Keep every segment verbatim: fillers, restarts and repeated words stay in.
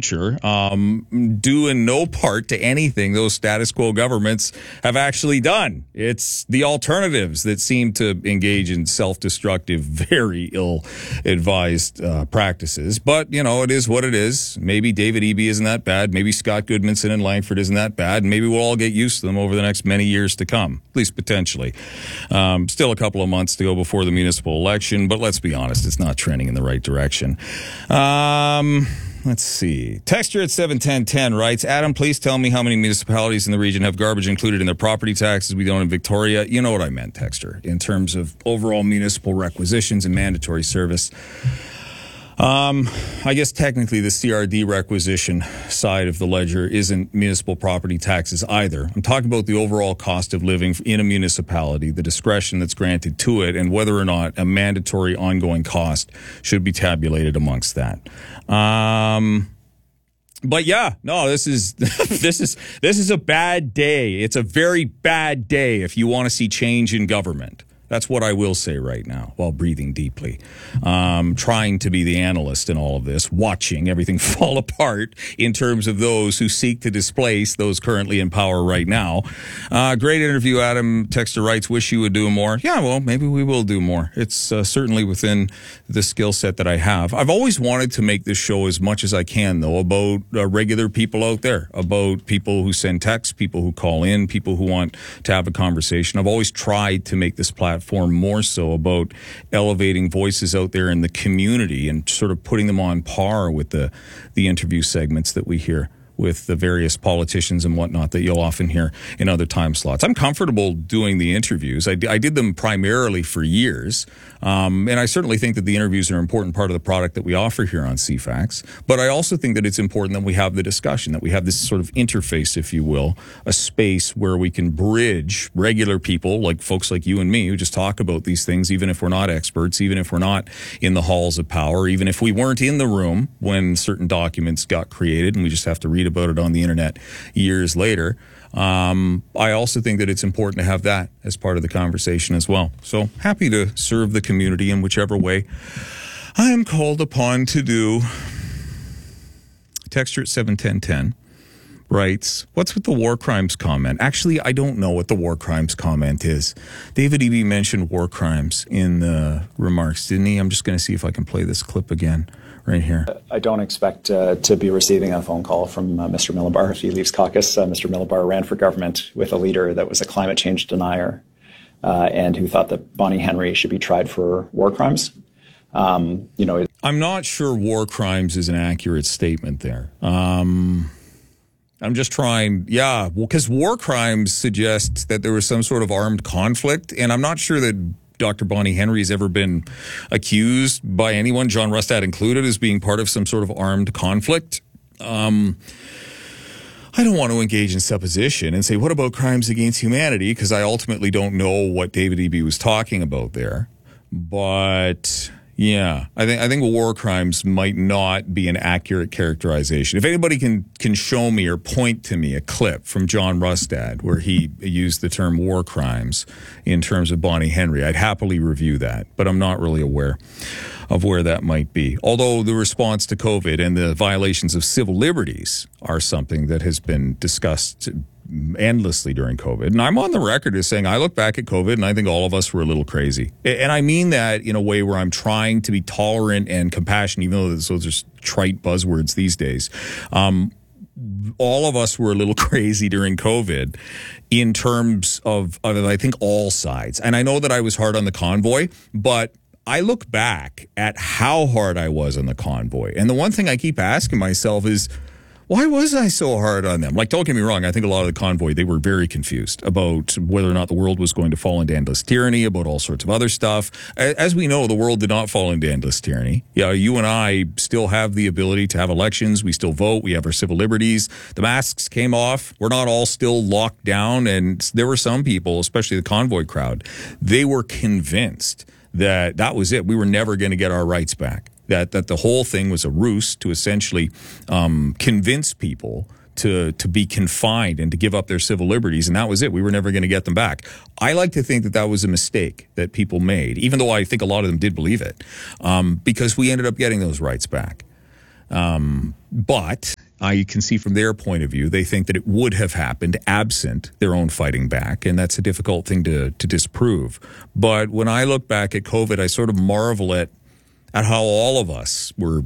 future, um, due in no part to anything those status quo governments have actually done. It's the alternatives that seem to engage in self-destructive, very ill-advised uh, practices. But, you know, it is what it is. Maybe David Eby isn't that bad. Maybe Scott Goodmanson in Langford isn't that bad. And maybe we'll all get used to them over the next many years to come, at least potentially. Um, still a couple of months to go before the municipal election, but let's be honest, it's not trending in the right direction. Um, let's see. Texture at seven ten ten writes, Adam, please tell me how many municipalities in the region have garbage included in their property taxes. We don't in Victoria. You know what I meant, Texture, in terms of overall municipal requisitions and mandatory service. Um, I guess technically the C R D requisition side of the ledger isn't municipal property taxes either. I'm talking about the overall cost of living in a municipality, the discretion that's granted to it, and whether or not a mandatory ongoing cost should be tabulated amongst that. Um, but yeah, no, this is, this is, this is a bad day. It's a very bad day if you want to see change in government. That's what I will say right now while breathing deeply. Um, trying to be the analyst in all of this, watching everything fall apart in terms of those who seek to displace those currently in power right now. Uh, great interview, Adam. Texter writes, wish you would do more. Yeah, well, maybe we will do more. It's uh, certainly within the skill set that I have. I've always wanted to make this show as much as I can, though, about uh, regular people out there, about people who send texts, people who call in, people who want to have a conversation. I've always tried to make this platform Platform more so about elevating voices out there in the community and sort of putting them on par with the the interview segments that we hear with the various politicians and whatnot that you'll often hear in other time slots. I'm comfortable doing the interviews. I, I did them primarily for years, um, and I certainly think that the interviews are an important part of the product that we offer here on C FAX, but I also think that it's important that we have the discussion, that we have this sort of interface, if you will, a space where we can bridge regular people, like folks like you and me, who just talk about these things, even if we're not experts, even if we're not in the halls of power, even if we weren't in the room when certain documents got created and we just have to read about it on the internet years later. Um, I also think that it's important to have that as part of the conversation as well. So happy to serve the community in whichever way I am called upon to do. Texture at seven ten ten writes, what's with the war crimes comment? Actually, I don't know what the war crimes comment is. David Eby mentioned war crimes in the remarks, didn't he? I'm just going to see if I can play this clip again. Right here. I don't expect uh, to be receiving a phone call from uh, Mister Millibar if he leaves caucus. Uh, Mister Millibar ran for government with a leader that was a climate change denier uh, and who thought that Bonnie Henry should be tried for war crimes. Um, you know, I'm not sure war crimes is an accurate statement there. Um, I'm just trying, yeah, well, because war crimes suggest that there was some sort of armed conflict, and I'm not sure that Doctor Bonnie Henry has ever been accused by anyone, John Rustad included, as being part of some sort of armed conflict. Um, I don't want to engage in supposition and say, what about crimes against humanity? Because I ultimately don't know what David Eby was talking about there. But yeah, I think I think war crimes might not be an accurate characterization. If anybody can can show me or point to me a clip from John Rustad where he used the term war crimes in terms of Bonnie Henry, I'd happily review that, but I'm not really aware of where that might be. Although the response to COVID and the violations of civil liberties are something that has been discussed endlessly during COVID. And I'm on the record as saying I look back at COVID and I think all of us were a little crazy. And I mean that in a way where I'm trying to be tolerant and compassionate, even though those are trite buzzwords these days. Um, all of us were a little crazy during COVID in terms of, of, I think, all sides. And I know that I was hard on the convoy, but I look back at how hard I was on the convoy. And the one thing I keep asking myself is, why was I so hard on them? Like, don't get me wrong, I think a lot of the convoy, they were very confused about whether or not the world was going to fall into endless tyranny, about all sorts of other stuff. As we know, the world did not fall into endless tyranny. Yeah, you and I still have the ability to have elections. We still vote. We have our civil liberties. The masks came off. We're not all still locked down. And there were some people, especially the convoy crowd, they were convinced that that was it. We were never going to get our rights back. That that the whole thing was a ruse to essentially um, convince people to to be confined and to give up their civil liberties, and that was it. We were never going to get them back. I like to think that that was a mistake that people made, even though I think a lot of them did believe it, um, because we ended up getting those rights back. Um, but I can see from their point of view, they think that it would have happened absent their own fighting back, and that's a difficult thing to, to disprove. But when I look back at COVID, I sort of marvel at, at how all of us were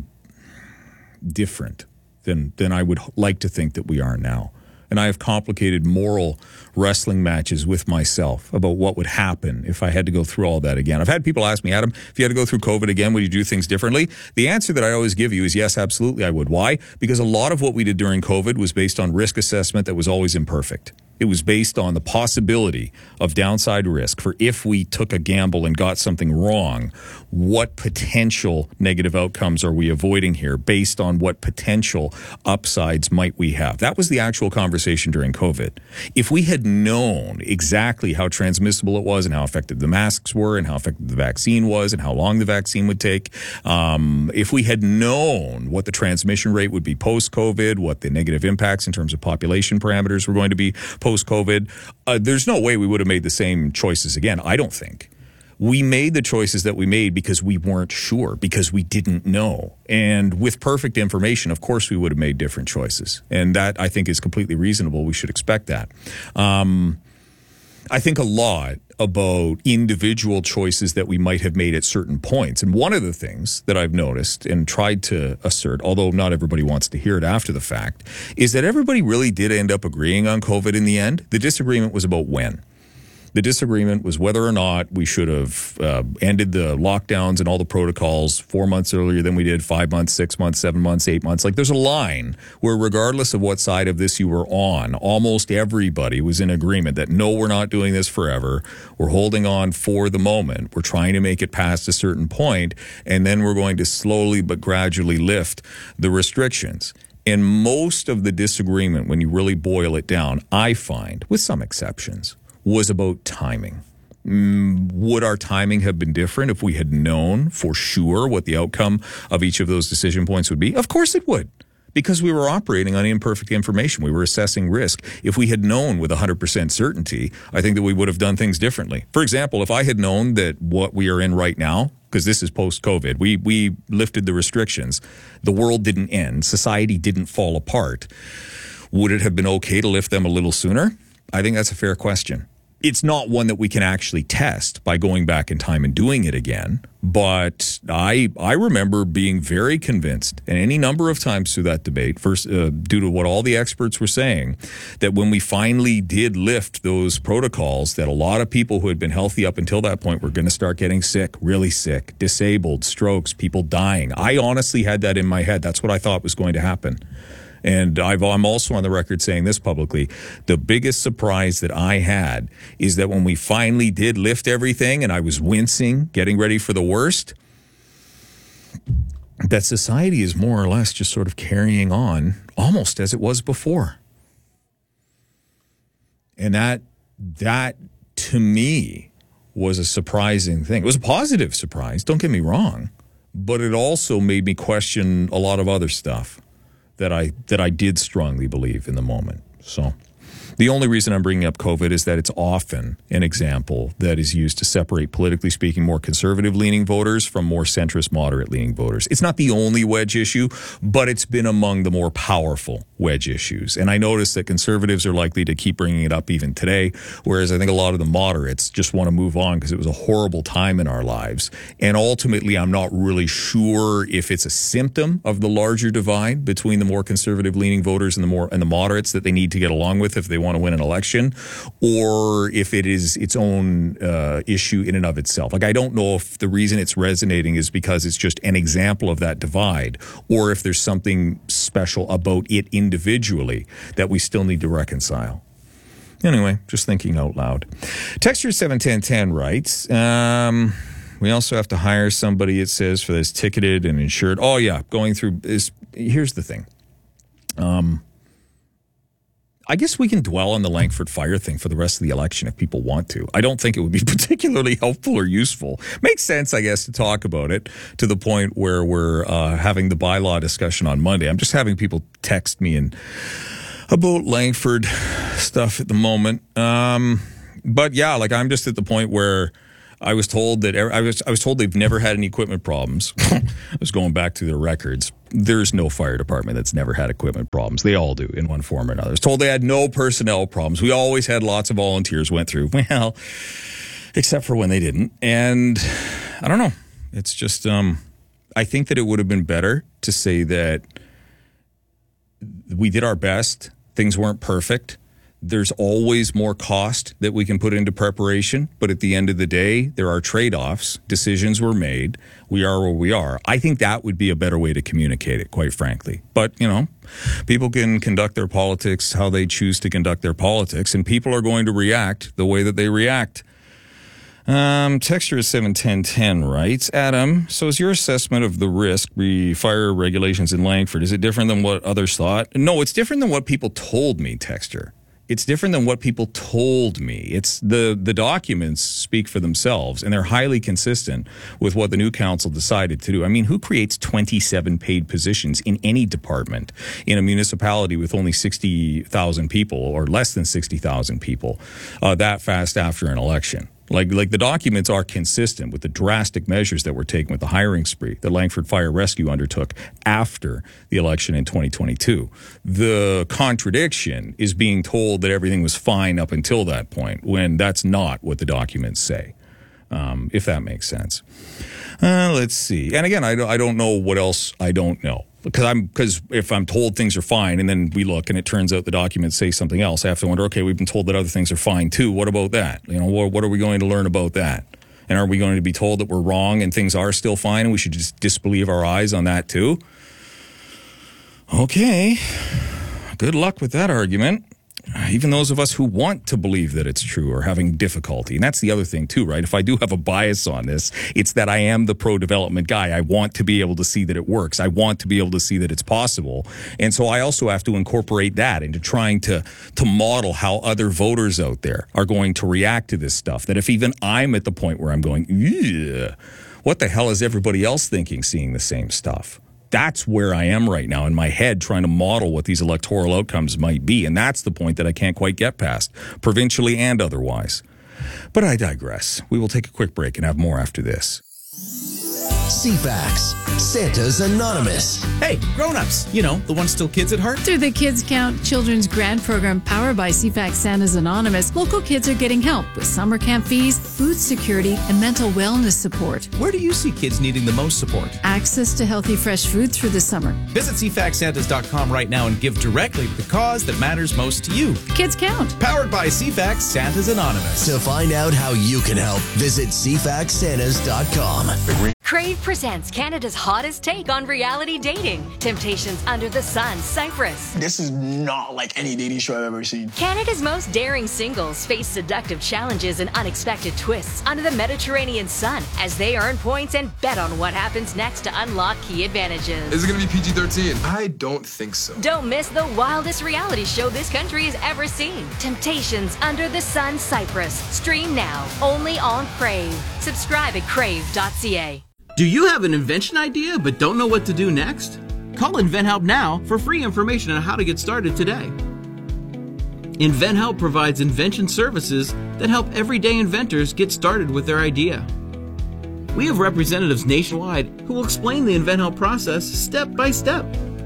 different than, than I would like to think that we are now. And I have complicated moral wrestling matches with myself about what would happen if I had to go through all that again. I've had people ask me, Adam, if you had to go through COVID again, would you do things differently? The answer that I always give you is yes, absolutely I would. Why? Because a lot of what we did during COVID was based on risk assessment that was always imperfect. It was based on the possibility of downside risk for if we took a gamble and got something wrong, what potential negative outcomes are we avoiding here based on what potential upsides might we have? That was the actual conversation during COVID. If we had known exactly how transmissible it was and how effective the masks were and how effective the vaccine was and how long the vaccine would take, um, if we had known what the transmission rate would be post-COVID, what the negative impacts in terms of population parameters were going to be post-COVID, uh, there's no way we would have made the same choices again, I don't think. We made the choices that we made because we weren't sure, because we didn't know. And with perfect information, of course, we would have made different choices. And that, I think, is completely reasonable. We should expect that. Um, I think a lot about individual choices that we might have made at certain points. And one of the things that I've noticed and tried to assert, although not everybody wants to hear it after the fact, is that everybody really did end up agreeing on COVID in the end. The disagreement was about when. The disagreement was whether or not we should have uh, ended the lockdowns and all the protocols four months earlier than we did, five months, six months, seven months, eight months. Like there's a line where regardless of what side of this you were on, almost everybody was in agreement that no, we're not doing this forever. We're holding on for the moment. We're trying to make it past a certain point, and then we're going to slowly but gradually lift the restrictions. And most of the disagreement, when you really boil it down, I find, with some exceptions, was about timing. Mm, would our timing have been different if we had known for sure what the outcome of each of those decision points would be? Of course it would, because we were operating on imperfect information. We were assessing risk. If we had known with one hundred percent certainty, I think that we would have done things differently. For example, if I had known that what we are in right now, because this is post-COVID, we, we lifted the restrictions, the world didn't end, society didn't fall apart, would it have been okay to lift them a little sooner? I think that's a fair question. It's not one that we can actually test by going back in time and doing it again. But I I remember being very convinced, and any number of times through that debate, first uh, due to what all the experts were saying, that when we finally did lift those protocols, that a lot of people who had been healthy up until that point were going to start getting sick, really sick, disabled, strokes, people dying. I honestly had that in my head. That's what I thought was going to happen. And I've, I'm also on the record saying this publicly. The biggest surprise that I had is that when we finally did lift everything and I was wincing, getting ready for the worst, that society is more or less just sort of carrying on almost as it was before. And that, that to me was a surprising thing. It was a positive surprise, don't get me wrong, but it also made me question a lot of other stuff that I that I did strongly believe in the moment. So the only reason I'm bringing up COVID is that it's often an example that is used to separate, politically speaking, more conservative-leaning voters from more centrist, moderate-leaning voters. It's not the only wedge issue, but it's been among the more powerful wedge issues. And I notice that conservatives are likely to keep bringing it up even today, whereas I think a lot of the moderates just want to move on because it was a horrible time in our lives. And ultimately, I'm not really sure if it's a symptom of the larger divide between the more conservative-leaning voters and the more and the moderates that they need to get along with if they want to win an election, or if it is its own uh, issue in and of itself. Like, I don't know if the reason it's resonating is because it's just an example of that divide, or if there's something special about it individually that we still need to reconcile. Anyway, just thinking out loud. Texture seven ten ten writes, um, we also have to hire somebody, it says, for this ticketed and insured. Oh, yeah, going through is, here's the thing. Um, I guess we can dwell on the Langford Fire thing for the rest of the election if people want to. I don't think it would be particularly helpful or useful. Makes sense, I guess, to talk about it to the point where we're uh, having the bylaw discussion on Monday. I'm just having people text me and about Langford stuff at the moment. Um, but yeah, like I'm just at the point where I was told that I was I was told they've never had any equipment problems. I was going back to their records. there's no fire department that's never had equipment problems. They all do in one form or another. I was told they had no personnel problems. We always had lots of volunteers went through. Well, except for when they didn't. And I don't know. It's just, um, I think that it would have been better to say that we did our best. Things weren't perfect. There's always more cost that we can put into preparation, but at the end of the day, there are trade-offs. Decisions were made. We are where we are. I think that would be a better way to communicate it, quite frankly. But, you know, people can conduct their politics how they choose to conduct their politics, and people are going to react the way that they react. Um, Texture is seven ten ten writes, Adam, so is your assessment of the risk, the fire regulations in Langford, is it different than what others thought? No, it's different than what people told me, Texture. It's different than what people told me. It's the, the documents speak for themselves, and they're highly consistent with what the new council decided to do. I mean, who creates twenty-seven paid positions in any department in a municipality with only sixty thousand people or less than sixty thousand people uh, that fast after an election? Like, like the documents are consistent with the drastic measures that were taken with the hiring spree that Langford Fire Rescue undertook after the election in twenty twenty-two. The contradiction is being told that everything was fine up until that point, when that's not what the documents say, um, if that makes sense. Uh, let's see. And again, I don't, I don't know what else I don't know. Because I'm because if I'm told things are fine and then we look and it turns out the documents say something else, I have to wonder, okay, we've been told that other things are fine too. What about that? You know, what, what are we going to learn about that? And are we going to be told that we're wrong and things are still fine and we should just disbelieve our eyes on that too? Okay. Good luck with that argument. Even those of us who want to believe that it's true are having difficulty. And that's the other thing too, right? If I do have a bias on this, it's that I am the pro-development guy. I want to be able to see that it works. I want to be able to see that it's possible. And so I also have to incorporate that into trying to, to model how other voters out there are going to react to this stuff. That if even I'm at the point where I'm going, yeah, what the hell is everybody else thinking seeing the same stuff? That's where I am right now in my head, trying to model what these electoral outcomes might be. And that's the point that I can't quite get past, provincially and otherwise. But I digress. We will take a quick break and have more after this. C FAX, Santa's Anonymous. Hey, grown-ups, you know, the ones still kids at heart. Through the Kids Count Children's Grant Program powered by C FAX Santa's Anonymous, local kids are getting help with summer camp fees, food security, and mental wellness support. Where do you see kids needing the most support? Access to healthy, fresh food through the summer. Visit c fax santas dot com right now and give directly to the cause that matters most to you. Kids Count. Powered by C FAX Santa's Anonymous. To find out how you can help, visit c fax santas dot com. Crave presents Canada's hottest take on reality dating. Temptations Under the Sun, Cyprus. This is not like any dating show I've ever seen. Canada's most daring singles face seductive challenges and unexpected twists under the Mediterranean sun as they earn points and bet on what happens next to unlock key advantages. Is it going to be P G thirteen? I don't think so. Don't miss the wildest reality show this country has ever seen. Temptations Under the Sun, Cyprus. Stream now, only on Crave. Subscribe at crave dot c a. Do you have an invention idea but don't know what to do next? Call InventHelp now for free information on how to get started today. InventHelp provides invention services that help everyday inventors get started with their idea. We have representatives nationwide who will explain the InventHelp process step by step.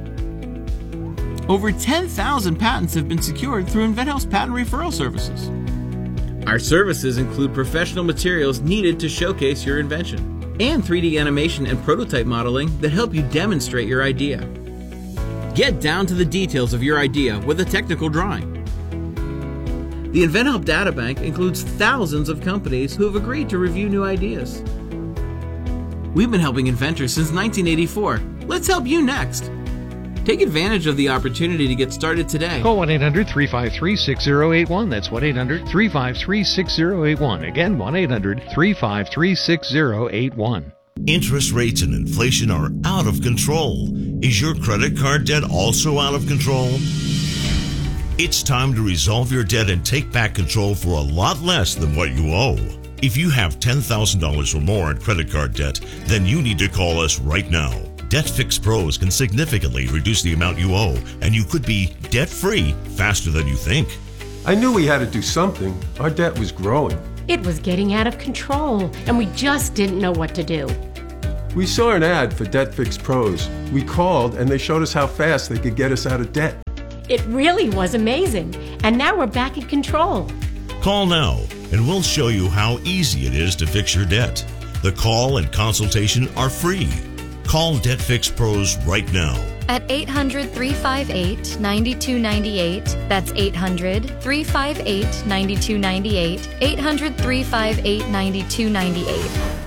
Over ten thousand patents have been secured through InventHelp's patent referral services. Our services include professional materials needed to showcase your invention, and three D animation and prototype modeling that help you demonstrate your idea. Get down to the details of your idea with a technical drawing. The InventHelp Databank includes thousands of companies who have agreed to review new ideas. We've been helping inventors since nineteen eighty-four. Let's help you next. Take advantage of the opportunity to get started today. Call one eight hundred, three five three, six zero eight one. That's one eight hundred, three five three, six zero eight one. Again, one eight hundred, three five three, six zero eight one. Interest rates and inflation are out of control. Is your credit card debt also out of control? It's time to resolve your debt and take back control for a lot less than what you owe. If you have ten thousand dollars or more in credit card debt, then you need to call us right now. DebtFix Pros can significantly reduce the amount you owe, and you could be debt-free faster than you think. I knew we had to do something. Our debt was growing. It was getting out of control, and we just didn't know what to do. We saw an ad for Debt Fix Pros. We called and they showed us how fast they could get us out of debt. It really was amazing. And now we're back in control. Call now and we'll show you how easy it is to fix your debt. The call and consultation are free. Call Debt Fix Pros right now. At eight hundred, three five eight, nine two nine eight. That's eight hundred, three five eight, nine two nine eight. eight hundred, three five eight, nine two nine eight.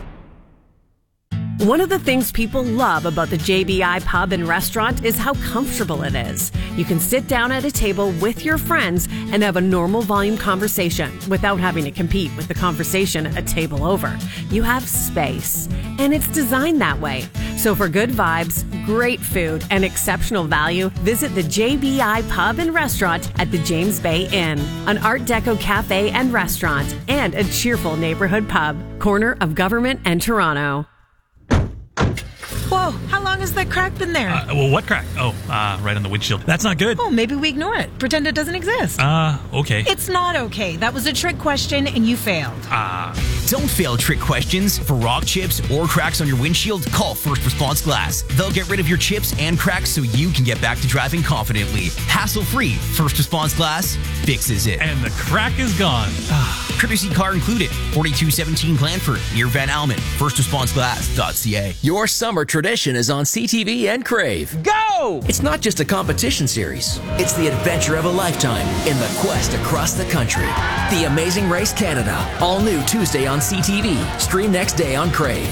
One of the things people love about the J B I Pub and Restaurant is how comfortable it is. You can sit down at a table with your friends and have a normal volume conversation without having to compete with the conversation a table over. You have space, and it's designed that way. So for good vibes, great food, and exceptional value, visit the J B I Pub and Restaurant at the James Bay Inn, an Art Deco cafe and restaurant, and a cheerful neighborhood pub, corner of Government and Toronto. Whoa, how long has that crack been there? Uh, well, what crack? Oh, uh, right on the windshield. That's not good. Oh, maybe we ignore it. Pretend it doesn't exist. Uh, okay. It's not okay. That was a trick question and you failed. Ah. Uh. Don't fail trick questions. For rock chips or cracks on your windshield, call First Response Glass. They'll get rid of your chips and cracks so you can get back to driving confidently. Hassle-free. First Response Glass fixes it. And the crack is gone. Courtesy car included. forty-two seventeen Glanford, near Van Almen. first response glass dot c a. Your summer tradition is on C T V and Crave. Go! It's not just a competition series. It's the adventure of a lifetime in the quest across the country. The Amazing Race Canada. All new Tuesday on C T V. Stream next day on Crave.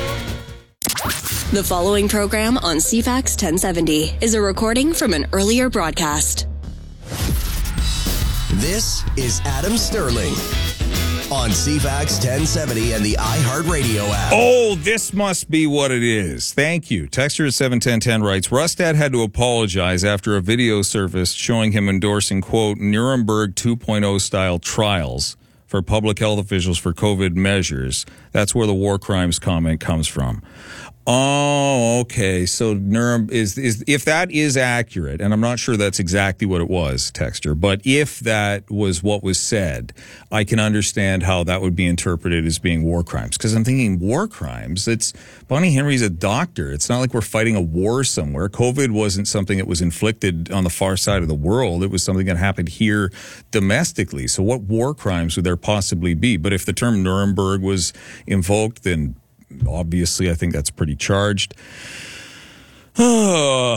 The following program on C FAX ten seventy is a recording from an earlier broadcast. This is Adam Sterling on C FAX ten seventy and the iHeartRadio app. Oh, this must be what it is. Thank you. Texter at seven ten ten writes, Rustad had to apologize after a video surfaced showing him endorsing, quote, Nuremberg two point oh style trials for public health officials for COVID measures. That's where the war crimes comment comes from. Oh, okay. So Nuremberg is, is, if that is accurate, and I'm not sure that's exactly what it was, Texter, but if that was what was said, I can understand how that would be interpreted as being war crimes. Because I'm thinking war crimes, it's, Bonnie Henry's a doctor. It's not like we're fighting a war somewhere. COVID wasn't something that was inflicted on the far side of the world. It was something that happened here domestically. So what war crimes would there possibly be? But if the term Nuremberg was invoked, then obviously, I think that's pretty charged. Oh,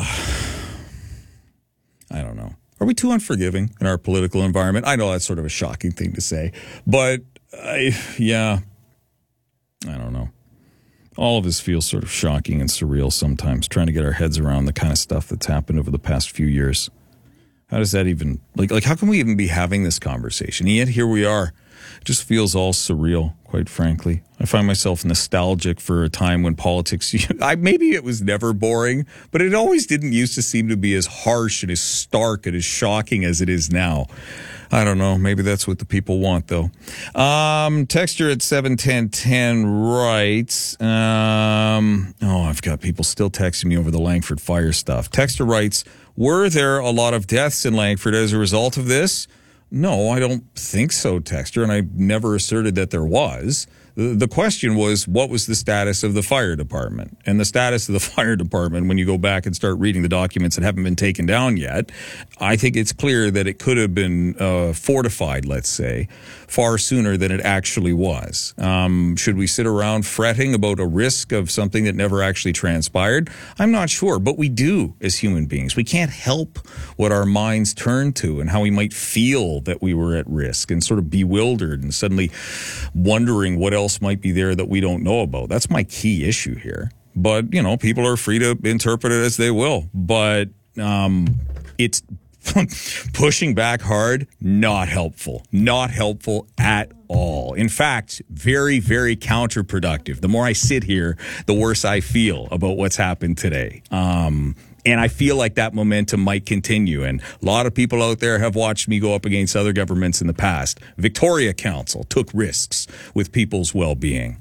I don't know. Are we too unforgiving in our political environment? I know that's sort of a shocking thing to say, but I, yeah, I don't know. All of this feels sort of shocking and surreal sometimes, trying to get our heads around the kind of stuff that's happened over the past few years. How does that even, like, like how can we even be having this conversation? And yet here we are. It just feels all surreal, quite frankly. I find myself nostalgic for a time when politics, I, maybe it was never boring, but it always didn't used to seem to be as harsh and as stark and as shocking as it is now. I don't know. Maybe that's what the people want, though. Um, Texture at seven ten ten writes, um, oh, I've got people still texting me over the Langford fire stuff. Texture writes, were there a lot of deaths in Langford as a result of this? No, I don't think so, Texter, and I never asserted that there was. The question was, what was the status of the fire department? And the status of the fire department, when you go back and start reading the documents that haven't been taken down yet, I think it's clear that it could have been uh, fortified, let's say, far sooner than it actually was. Um, should we sit around fretting about a risk of something that never actually transpired? I'm not sure, but we do as human beings. We can't help what our minds turn to and how we might feel that we were at risk and sort of bewildered and suddenly wondering what else might be there that we don't know about. That's my key issue here. But, you know, people are free to interpret it as they will. But um, it's pushing back hard, not helpful. Not helpful at all. In fact, very, very counterproductive. The more I sit here, the worse I feel about what's happened today. Um And I feel like that momentum might continue. And a lot of people out there have watched me go up against other governments in the past. Victoria Council took risks with people's well-being.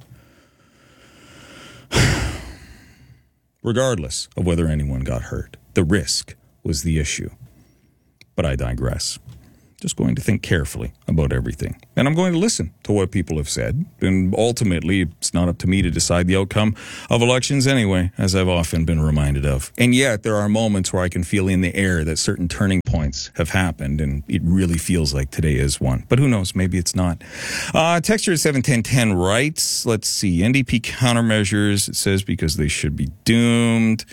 Regardless of whether anyone got hurt, the risk was the issue. But I digress. Just going to think carefully about everything. And I'm going to listen to what people have said. And ultimately, it's not up to me to decide the outcome of elections anyway, as I've often been reminded of. And yet, there are moments where I can feel in the air that certain turning points have happened, and it really feels like today is one. But who knows? Maybe it's not. Uh, texture at seven ten ten writes, let's see, N D P countermeasures, it says, because they should be doomed.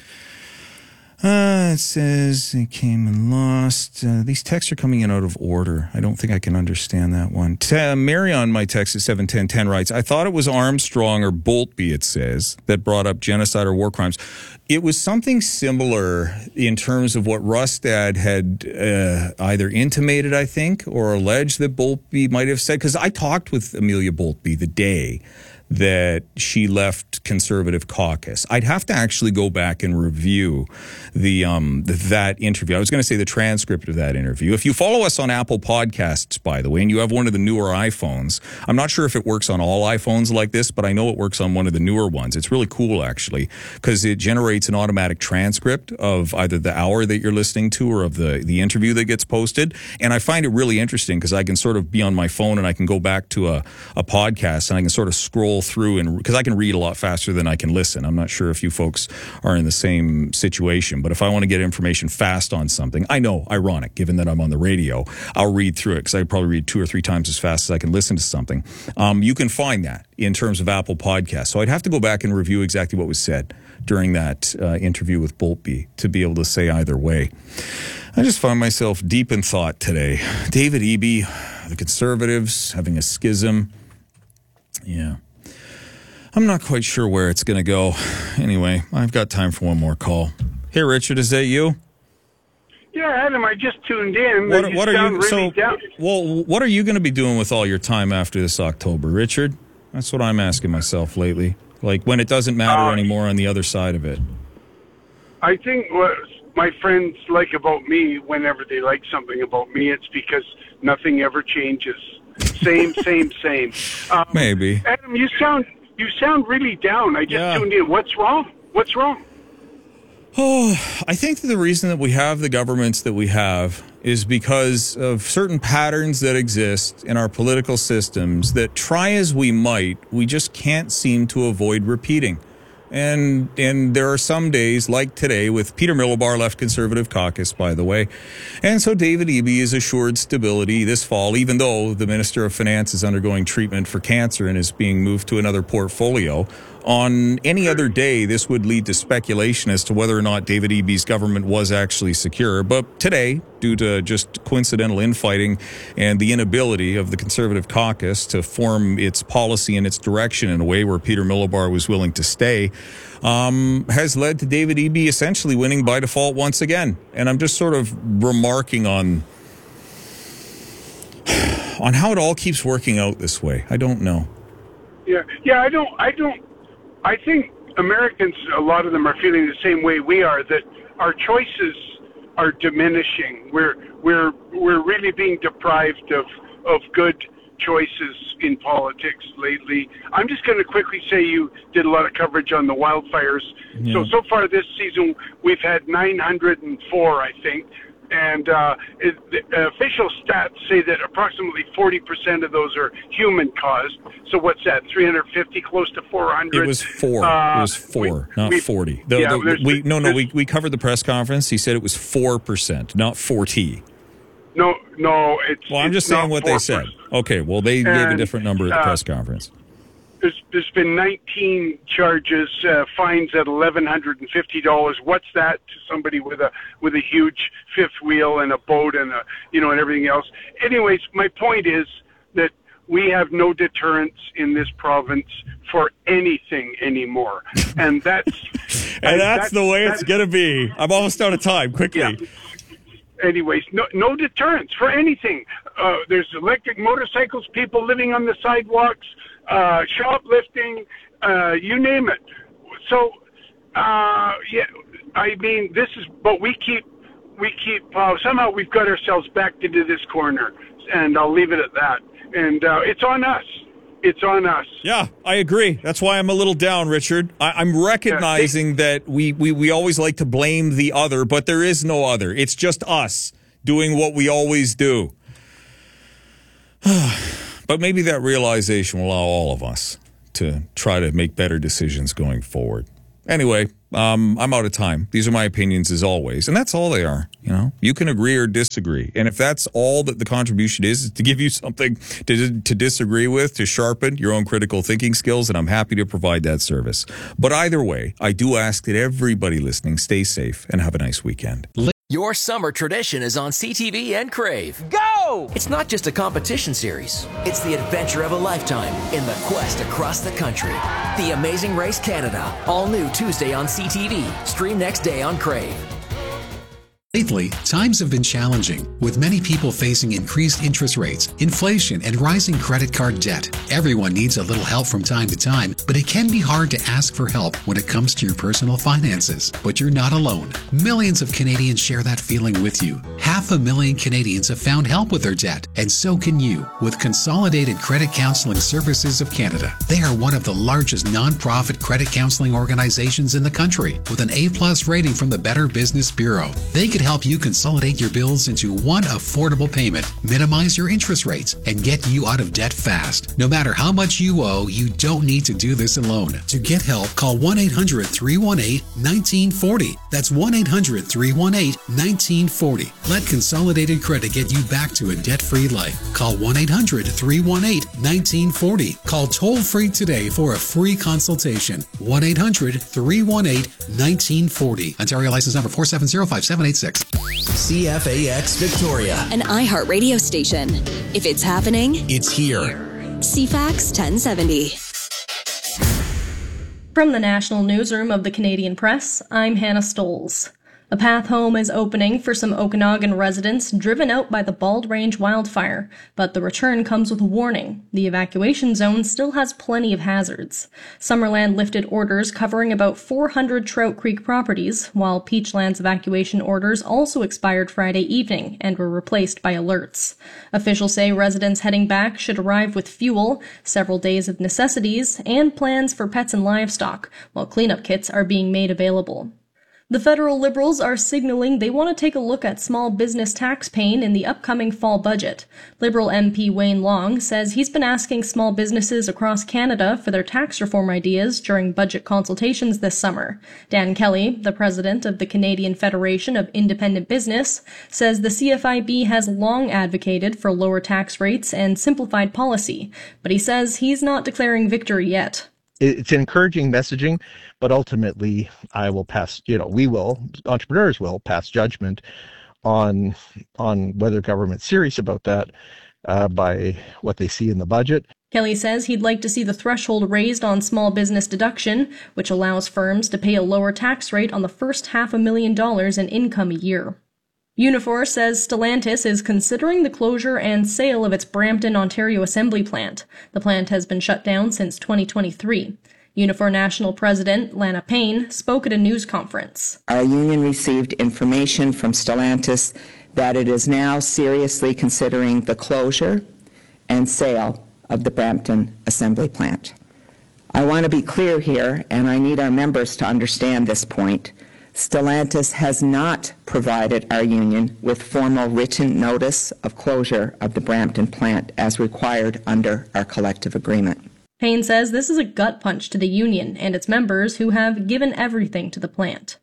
Uh, it says they came and lost. Uh, these texts are coming in out of order. I don't think I can understand that one. T- uh, Mary on my text at seven ten ten writes, I thought it was Armstrong or Boltby, it says, that brought up genocide or war crimes. It was something similar in terms of what Rustad had uh, either intimated, I think, or alleged that Boltby might have said. Because I talked with Amelia Boltby the day that she left Conservative caucus. I'd have to actually go back and review the um the, that interview. I was going to say the transcript of that interview. If you follow us on Apple Podcasts, by the way, and you have one of the newer iPhones, I'm not sure if it works on all iPhones like this, but I know it works on one of the newer ones. It's really cool, actually, because it generates an automatic transcript of either the hour that you're listening to or of the, the interview that gets posted. And I find it really interesting because I can sort of be on my phone and I can go back to a, a podcast and I can sort of scroll through, and because I can read a lot faster than I can listen. I'm not sure if you folks are in the same situation, but if I want to get information fast on something, I know, ironic, given that I'm on the radio, I'll read through it because I probably read two or three times as fast as I can listen to something. Um, you can find that in terms of Apple Podcasts. So I'd have to go back and review exactly what was said during that uh, interview with Boltby to be able to say either way. I just find myself deep in thought today. David Eby, the Conservatives having a schism. Yeah. I'm not quite sure where it's going to go. Anyway, I've got time for one more call. Hey, Richard, is that you? Yeah, Adam, I just tuned in. What, you what are you? really So, down. well, what are you going to be doing with all your time after this October, Richard? That's what I'm asking myself lately. Like when it doesn't matter Uh, anymore on the other side of it. I think what my friends like about me, whenever they like something about me, it's because nothing ever changes. Same, same, same. Um, Maybe. Adam, you sound you sound really down. I just Yeah. tuned in. What's wrong? What's wrong? Oh, I think that the reason that we have the governments that we have is because of certain patterns that exist in our political systems that, try as we might, we just can't seem to avoid repeating. And and there are some days, like today, with Peter Millibar left Conservative caucus, by the way. And so David Eby is assured stability this fall, even though the Minister of Finance is undergoing treatment for cancer and is being moved to another portfolio. On any other day, this would lead to speculation as to whether or not David Eby's government was actually secure. But today, due to just coincidental infighting and the inability of the Conservative caucus to form its policy and its direction in a way where Peter Millibar was willing to stay, um, has led to David Eby essentially winning by default once again. And I'm just sort of remarking on on how it all keeps working out this way. I don't know. Yeah, yeah. I don't. I don't. I think Americans, a lot of them are feeling the same way we are, that our choices are diminishing. We're we're we're really being deprived of of good choices in politics lately. I'm just going to quickly say you did a lot of coverage on the wildfires. Yeah. So so far this season we've had nine hundred four, I think. And uh, it, the official stats say that approximately forty percent of those are human-caused. So what's that, three hundred fifty, close to four hundred? It was four. Uh, it was four, we, not we, forty. The, yeah, the, we, no, no, we, we covered the press conference. He said it was four percent, not forty. No, no, it's Well, I'm it's just saying not what they said. Okay, well, they gave a And, different number at the uh, press conference. There's, there's been nineteen charges, uh, fines at eleven hundred fifty dollars. What's that to somebody with a with a huge fifth wheel and a boat and a, you know, and everything else? Anyways, my point is that we have no deterrence in this province for anything anymore, and that's and that's, that's the way that's, it's going to be. I'm almost out of time. Quickly. Yeah. Anyways, no, no deterrence for anything. Uh, there's electric motorcycles, people living on the sidewalks, uh, shoplifting, uh, you name it. So, uh, yeah, I mean, this is, but we keep, we keep, uh, somehow we've got ourselves backed into this corner, and I'll leave it at that. And uh, it's on us. It's on us. Yeah, I agree. That's why I'm a little down, Richard. I, I'm recognizing yeah, they, that we, we, we always like to blame the other, but there is no other. It's just us doing what we always do. But maybe that realization will allow all of us to try to make better decisions going forward. Anyway, um, I'm out of time. These are my opinions as always, and that's all they are. You know, you can agree or disagree, and if that's all that the contribution is, is to give you something to to disagree with, to sharpen your own critical thinking skills, and I'm happy to provide that service. But either way, I do ask that everybody listening stay safe and have a nice weekend. Your summer tradition is on C T V and Crave. Go! It's not just a competition series. It's the adventure of a lifetime in the quest across the country. The Amazing Race Canada. All new Tuesday on C T V. Stream next day on Crave. Lately, times have been challenging, with many people facing increased interest rates, inflation, and rising credit card debt. Everyone needs a little help from time to time, but it can be hard to ask for help when it comes to your personal finances. But you're not alone. Millions of Canadians share that feeling with you. Half a million Canadians have found help with their debt, and so can you with Consolidated Credit Counseling Services of Canada. They are one of the largest non-profit credit counseling organizations in the country, with an A-plus rating from the Better Business Bureau. They can help you consolidate your bills into one affordable payment, minimize your interest rates, and get you out of debt fast. No matter how much you owe, you don't need to do this alone. To get help, call one eight hundred, three one eight, one nine four zero. That's one eight hundred, three one eight, one nine four zero. Let Consolidated Credit get you back to a debt-free life. Call one eight hundred, three one eight, one nine four zero. Call toll-free today for a free consultation. one eight hundred, three one eight, one nine four zero. Ontario license number four seven zero five seven eight six. C F A X Victoria, an iHeart radio station. If it's happening, it's here. C FAX ten seventy. From the National Newsroom of the Canadian Press, I'm Hannah Stoles. A path home is opening for some Okanagan residents driven out by the Bald Range wildfire, but the return comes with a warning. The evacuation zone still has plenty of hazards. Summerland lifted orders covering about four hundred Trout Creek properties, while Peachland's evacuation orders also expired Friday evening and were replaced by alerts. Officials say residents heading back should arrive with fuel, several days of necessities, and plans for pets and livestock, while cleanup kits are being made available. The federal Liberals are signaling they want to take a look at small business tax pain in the upcoming fall budget. Liberal M P Wayne Long says he's been asking small businesses across Canada for their tax reform ideas during budget consultations this summer. Dan Kelly, the president of the Canadian Federation of Independent Business, says the C F I B has long advocated for lower tax rates and simplified policy, but he says he's not declaring victory yet. It's encouraging messaging, but ultimately I will pass, you know, we will, entrepreneurs will pass judgment on on whether government's serious about that uh, by what they see in the budget. Kelly says he'd like to see the threshold raised on small business deduction, which allows firms to pay a lower tax rate on the first half a million dollars in income a year. Unifor says Stellantis is considering the closure and sale of its Brampton, Ontario assembly plant. The plant has been shut down since twenty twenty-three. Unifor National President Lana Payne spoke at a news conference. Our union received information from Stellantis that it is now seriously considering the closure and sale of the Brampton assembly plant. I want to be clear here, and I need our members to understand this point. Stellantis has not provided our union with formal written notice of closure of the Brampton plant as required under our collective agreement. Payne says this is a gut punch to the union and its members who have given everything to the plant.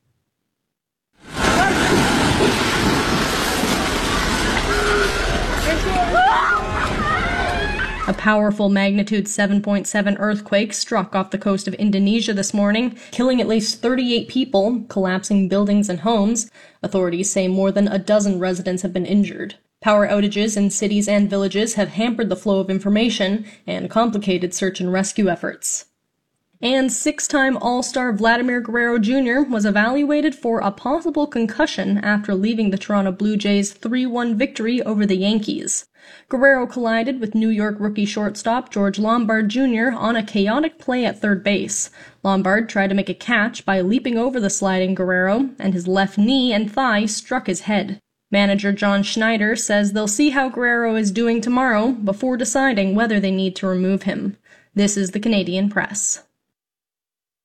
A powerful magnitude seven point seven earthquake struck off the coast of Indonesia this morning, killing at least thirty-eight people, collapsing buildings and homes. Authorities say more than a dozen residents have been injured. Power outages in cities and villages have hampered the flow of information and complicated search and rescue efforts. And six-time All-Star Vladimir Guerrero Junior was evaluated for a possible concussion after leaving the Toronto Blue Jays three one victory over the Yankees. Guerrero collided with New York rookie shortstop George Lombard Junior on a chaotic play at third base. Lombard tried to make a catch by leaping over the sliding Guerrero, and his left knee and thigh struck his head. Manager John Schneider says they'll see how Guerrero is doing tomorrow before deciding whether they need to remove him. This is the Canadian Press.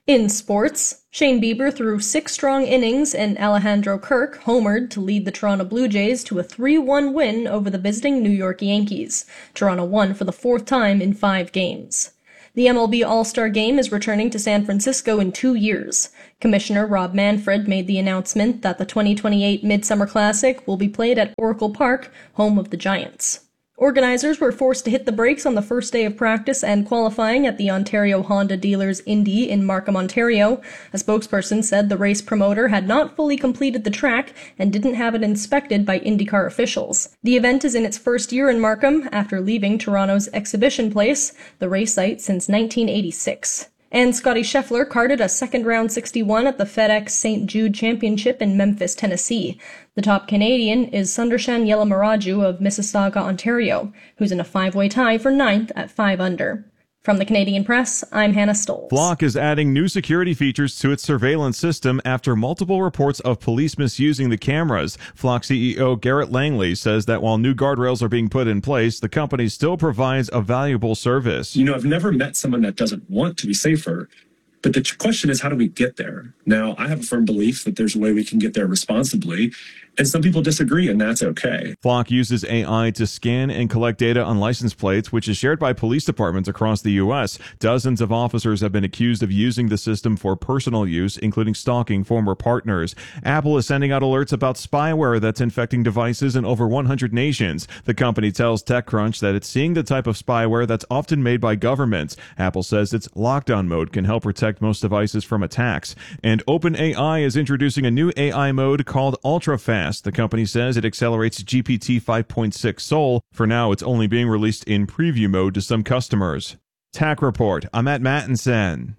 In sports, Shane Bieber threw six strong innings and Alejandro Kirk homered to lead the Toronto Blue Jays to a three one win over the visiting New York Yankees. Toronto won for the fourth time in five games. The M L B All-Star Game is returning to San Francisco in two years. Commissioner Rob Manfred made the announcement that the twenty twenty-eight Midsummer Classic will be played at Oracle Park, home of the Giants. Organizers were forced to hit the brakes on the first day of practice and qualifying at the Ontario Honda Dealers Indy in Markham, Ontario. A spokesperson said the race promoter had not fully completed the track and didn't have it inspected by IndyCar officials. The event is in its first year in Markham after leaving Toronto's Exhibition Place, the race site since nineteen eighty-six. And Scotty Scheffler carded a second-round sixty-one at the FedEx Saint Jude Championship in Memphis, Tennessee. The top Canadian is Sundarshan Yelamaraju of Mississauga, Ontario, who's in a five-way tie for ninth at five under. From the Canadian Press, I'm Hannah Stolz. Flock is adding new security features to its surveillance system after multiple reports of police misusing the cameras. Flock C E O Garrett Langley says that while new guardrails are being put in place, the company still provides a valuable service. You know, I've never met someone that doesn't want to be safer. But the question is, how do we get there? Now, I have a firm belief that there's a way we can get there responsibly, and some people disagree, and that's okay. Flock uses A I to scan and collect data on license plates, which is shared by police departments across the U S. Dozens of officers have been accused of using the system for personal use, including stalking former partners. Apple is sending out alerts about spyware that's infecting devices in over one hundred nations. The company tells TechCrunch that it's seeing the type of spyware that's often made by governments. Apple says its lockdown mode can help protect most devices from attacks. And OpenAI is introducing a new A I mode called UltraFast. The company says it accelerates G P T five point six Soul. For now, it's only being released in preview mode to some customers. Tack Report, I'm at Mattinson.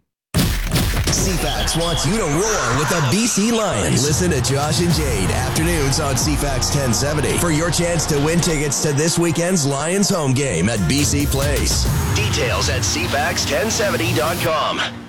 C FAX wants you to roar with the B C Lions. Listen to Josh and Jade afternoons on C FAX ten seventy for your chance to win tickets to this weekend's Lions home game at B C Place. Details at C FAX ten seventy dot com.